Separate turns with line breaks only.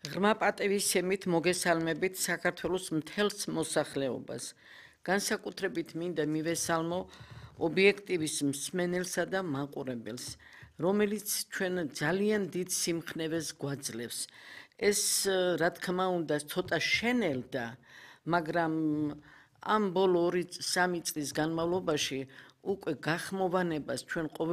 ღრმა პატივისცემით მოგესალმებით საქართველოს მთელს მოსახლეობას. განსაკუთრებით მინდა მივესალმო ობიექტივის მსმენელსა და მაყურებელს, რომელიც ჩვენ ძალიან დიდ სიმხნევეს გვაძლევს. ეს, რა თქმა უნდა, ცოტა შენელდა, მაგრამ ამ ბოლო 2-3 წლის განმავლობაში უკვე გახმოვანებას ჩვენ